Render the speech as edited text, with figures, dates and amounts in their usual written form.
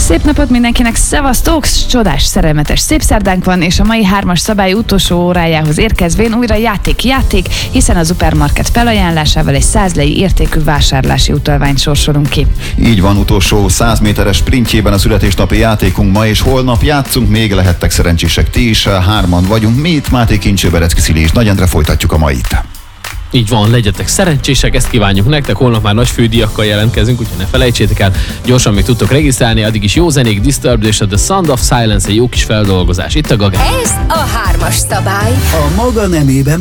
Szép napot mindenkinek, szevasztok! Csodás, szerelmetes szép szerdánk van, és a mai 3-as szabály utolsó órájához érkezvén újra játék, hiszen a Supermarket felajánlásával egy 100 lei értékű vásárlási utalványt sorsolunk ki. Így van, utolsó 100 méteres sprintjében a születésnapi játékunk ma és holnap játszunk, még lehettek szerencsések ti is, 3-an vagyunk, mi itt Máté Kincső, Berecki Szili és Nagy Endre, folytatjuk a mait. Így van, legyetek szerencsések, ezt kívánjuk nektek, holnap már nagy fődíjakkal jelentkezünk, úgyhogy ne felejtsétek el, gyorsan még tudtok regisztrálni, addig is jó zenék, Disturbed és a The Sound of Silence, egy jó kis feldolgozás. Itt a Gagán. Ez a 3-as szabály. A maga nemében